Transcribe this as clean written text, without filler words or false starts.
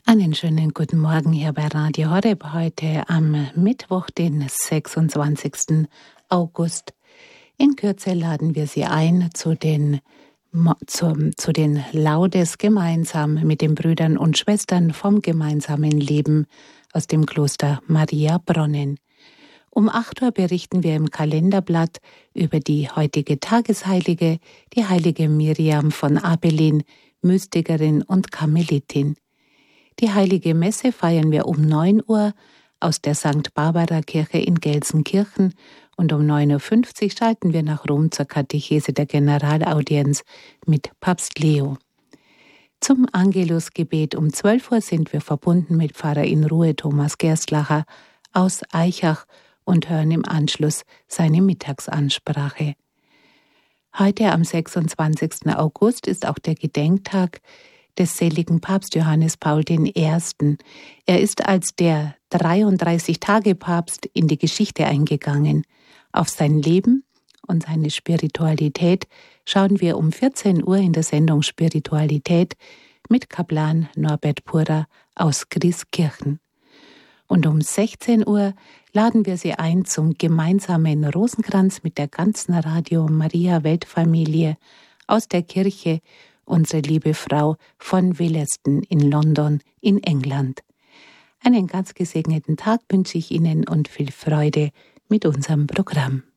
Einen schönen guten Morgen hier bei Radio Horeb heute am Mittwoch, den 26. August. In Kürze laden wir Sie ein zu den Laudes gemeinsam mit den Brüdern und Schwestern vom gemeinsamen Leben aus dem Kloster Maria Bronnen. Um 8 Uhr berichten wir im Kalenderblatt über die heutige Tagesheilige, die heilige Miriam von Abelin, Mystikerin und Karmelitin. Die Heilige Messe feiern wir um 9 Uhr aus der St. Barbara Kirche in Gelsenkirchen und um 9.50 Uhr schalten wir nach Rom zur Katechese der Generalaudienz mit Papst Leo. Zum Angelusgebet um 12 Uhr sind wir verbunden mit Pfarrer in Ruhe Thomas Gerstlacher aus Aichach und hören im Anschluss seine Mittagsansprache. Heute am 26. August ist auch der Gedenktag des seligen Papst Johannes Paul I. Er ist als der 33-Tage-Papst in die Geschichte eingegangen. Auf sein Leben und seine Spiritualität schauen wir um 14 Uhr in der Sendung Spiritualität mit Kaplan Norbert Purer aus Grieskirchen. Und um 16 Uhr laden wir Sie ein zum gemeinsamen Rosenkranz mit der ganzen Radio Maria Weltfamilie aus der Kirche Unsere liebe Frau von Willesden in London in England. Einen ganz gesegneten Tag wünsche ich Ihnen und viel Freude mit unserem Programm.